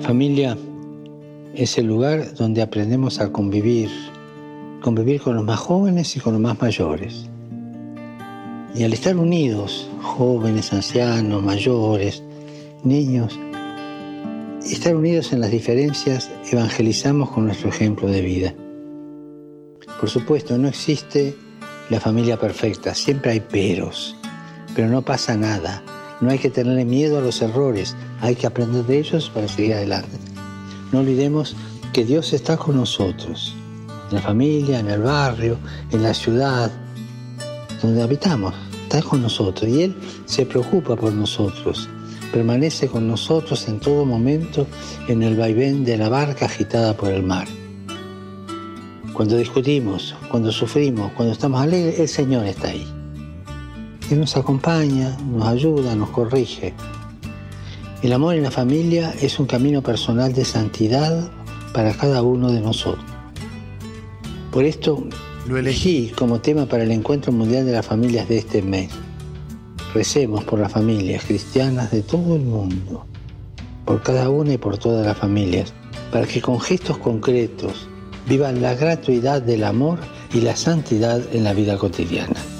familia es el lugar donde aprendemos a convivir con los más jóvenes y con los más mayores. Y al estar unidos, jóvenes, ancianos, mayores, niños, estar unidos en las diferencias, evangelizamos con nuestro ejemplo de vida. Por supuesto, no existe la familia perfecta, siempre hay pero no pasa nada. No hay que tenerle miedo a los errores, hay que aprender de ellos para seguir adelante. No olvidemos que Dios está con nosotros, en la familia, en el barrio, en la ciudad, donde habitamos, está con nosotros y Él se preocupa por nosotros, permanece con nosotros en todo momento en el vaivén de la barca agitada por el mar. Cuando discutimos, cuando sufrimos, cuando estamos alegres, el Señor está ahí. Él nos acompaña, nos ayuda, nos corrige. El amor en la familia es un camino personal de santidad para cada uno de nosotros. Por esto lo elegí como tema para el Encuentro Mundial de las Familias de este mes. Recemos por las familias cristianas de todo el mundo, por cada una y por todas las familias, para que con gestos concretos vivan la gratuidad del amor y la santidad en la vida cotidiana.